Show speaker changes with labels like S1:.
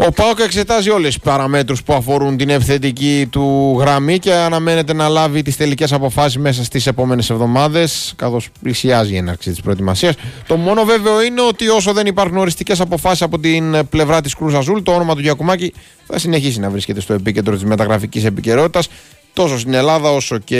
S1: Ο ΠΑΟΚ εξετάζει όλες τις παραμέτρους που αφορούν την ευθετική του γραμμή και αναμένεται να λάβει τις τελικές αποφάσεις μέσα στις επόμενες εβδομάδες, καθώς πλησιάζει η έναρξη της προετοιμασίας. Το μόνο βέβαιο είναι ότι όσο δεν υπάρχουν οριστικές αποφάσεις από την πλευρά της Κρούζ Αζούλ, το όνομα του Γιακουμάκη θα συνεχίσει να βρίσκεται στο επίκεντρο της μεταγραφικής επικαιρότητας τόσο στην Ελλάδα όσο και